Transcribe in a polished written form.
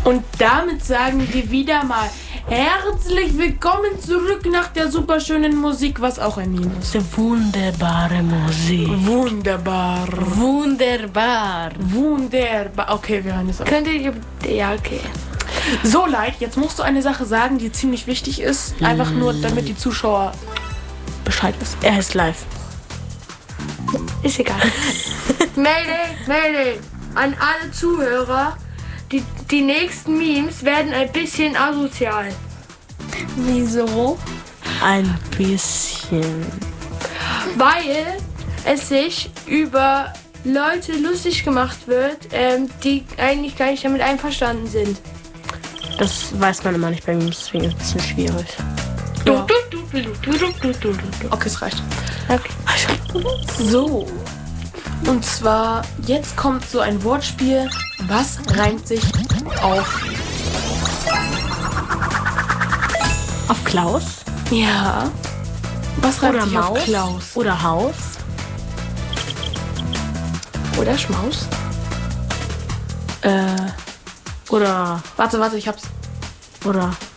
Und damit sagen wir wieder mal herzlich willkommen zurück nach der superschönen Musik, was auch ein Meme ist. Wunderbare Musik. Wunderbar. Wunderbar. Wunderbar. Okay, wir hören es auf. Könnt ihr... Ja, okay. So, Light, jetzt musst du eine Sache sagen, die ziemlich wichtig ist. Einfach nur, damit die Zuschauer Bescheid wissen. Er ist live. Ist egal. Mayday an alle Zuhörer. Die nächsten Memes werden ein bisschen asozial. Wieso? Ein bisschen. Weil es sich über Leute lustig gemacht wird, die eigentlich gar nicht damit einverstanden sind. Das weiß man immer nicht bei Memes, deswegen ist es ein bisschen schwierig. Ja. Okay, es reicht. Okay. So. Und zwar, jetzt kommt so ein Wortspiel. Was reimt sich auf? Auf Klaus? Ja. Was reimt Oder sich Maus? auf Klaus? Oder Haus? Oder Schmaus? Oder... Warte, ich hab's. Oder...